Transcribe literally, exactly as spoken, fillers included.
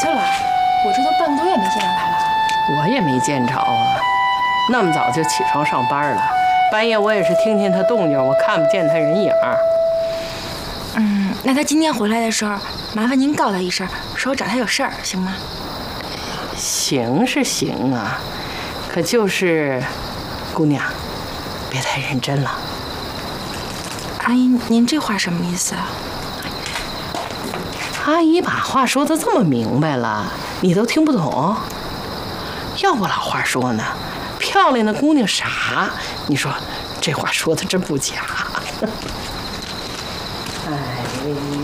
去了？我这都半个月没见到他了。 我也没见着啊，那么早就起床上班了。半夜我也是听听他动静，我看不见他人影。 嗯，那他今天回来的时候，麻烦您告他一声，说我找他有事儿，行吗？ 行是行啊，可就是，姑娘，别太认真了。 阿姨，您这话什么意思啊？ 阿姨把话说得这么明白了，你都听不懂？要我老话说呢，漂亮的姑娘傻，你说这话说的真不假。哎。